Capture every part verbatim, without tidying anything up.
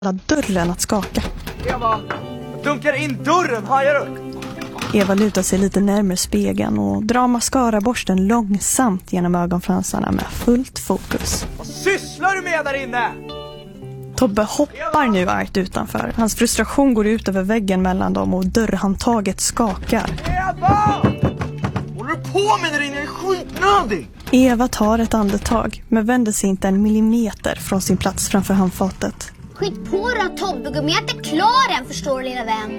dörren att skaka. Eva, dunkar in dörren, hajar du? Eva lutar sig lite närmare spegeln och drar mascaraborsten långsamt genom ögonfransarna med fullt fokus. Vad sysslar du med där inne? Tobbe hoppar nu argt utanför. Hans frustration går ut över väggen mellan dem och dörrhandtaget skakar. Eva! Håller du på med där inne? Jag är skitnödig! Eva tar ett andetag men vänder sig inte en millimeter från sin plats framför handfatet. Skit på då, Tobbe, gummi, jag är inte klar än, förstår du, lilla vän.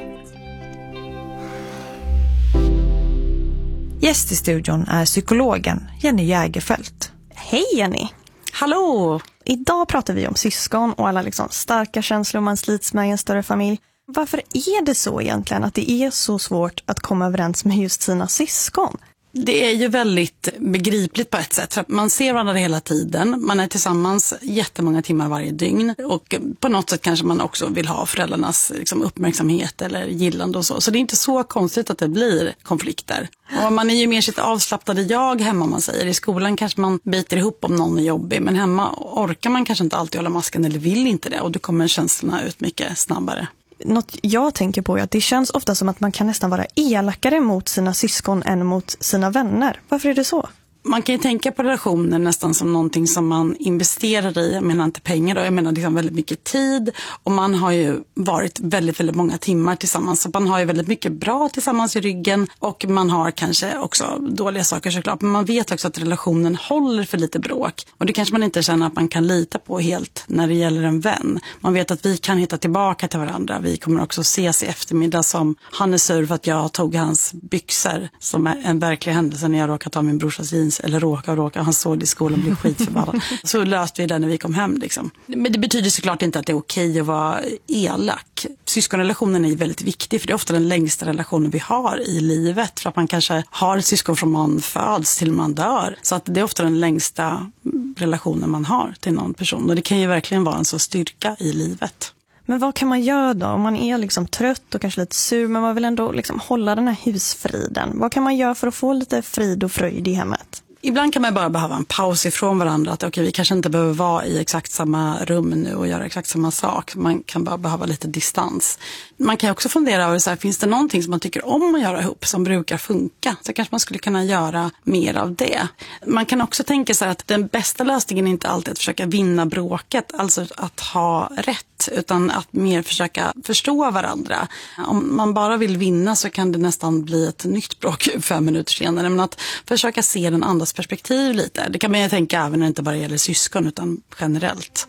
Gäst i studion är psykologen Jenny Jägerfeldt. Hej Jenny! Hallå! Idag pratar vi om syskon och alla liksom starka känslor man slits med i en större familj. Varför är det så egentligen att det är så svårt att komma överens med just sina syskon? Det är ju väldigt begripligt på ett sätt. För att man ser varandra hela tiden. Man är tillsammans jättemånga timmar varje dygn. Och på något sätt kanske man också vill ha föräldrarnas liksom, uppmärksamhet eller gillande och så. Så det är inte så konstigt att det blir konflikter. Och man är ju mer sitt avslappnade jag hemma, man säger. I skolan kanske man biter ihop om någon är jobbig. Men hemma orkar man kanske inte alltid hålla masken eller vill inte det. Och då kommer känslorna ut mycket snabbare. Något jag tänker på är att det känns ofta som att man kan nästan vara elakare mot sina syskon än mot sina vänner. Varför är det så? Man kan ju tänka på relationer nästan som någonting som man investerar i. Jag menar inte pengar då, jag menar liksom väldigt mycket tid. Och man har ju varit väldigt, väldigt många timmar tillsammans. Så man har ju väldigt mycket bra tillsammans i ryggen. Och man har kanske också dåliga saker såklart. Men man vet också att relationen håller för lite bråk. Och det kanske man inte känner att man kan lita på helt när det gäller en vän. Man vet att vi kan hitta tillbaka till varandra. Vi kommer också ses i eftermiddag som han är sur för att jag tog hans byxor. Som är en verklig händelse när jag råkade ta min brorsas jeans. Eller råka och råka, han såg det i skolan och blev skitförbannad. Så löste vi det när vi kom hem liksom. Men det betyder såklart inte att det är okej att vara elak. Syskonrelationen är väldigt viktig för det är ofta den längsta relationen vi har i livet. För att man kanske har ett syskon från man föds till man dör. Så att det är ofta den längsta relationen man har till någon person. Och det kan ju verkligen vara en så styrka i livet. Men vad kan man göra då? Om man är liksom trött och kanske lite sur men man vill ändå liksom hålla den här husfriden. Vad kan man göra för att få lite frid och fröjd i hemmet? Ibland kan man bara behöva en paus ifrån varandra. Att okej, vi kanske inte behöver vara i exakt samma rum nu och göra exakt samma sak. Man kan bara behöva lite distans. Man kan också fundera över så här, finns det någonting som man tycker om att göra ihop som brukar funka? Så kanske man skulle kunna göra mer av det. Man kan också tänka sig att den bästa lösningen är inte alltid att försöka vinna bråket. Alltså att ha rätt. Utan att mer försöka förstå varandra. Om man bara vill vinna så kan det nästan bli ett nytt bråk fem minuter senare. Men att försöka se den andras perspektiv lite. Det kan man ju tänka även när det inte bara gäller syskon utan generellt.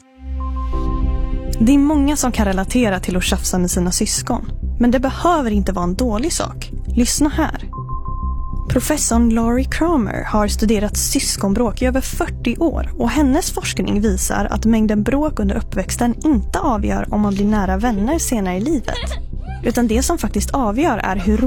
Det är många som kan relatera till att tjafsa med sina syskon. Men det behöver inte vara en dålig sak. Lyssna här. Professorn Laurie Kramer har studerat syskonbråk i över fyrtio år och hennes forskning visar att mängden bråk under uppväxten inte avgör om man blir nära vänner senare i livet. Utan det som faktiskt avgör är hur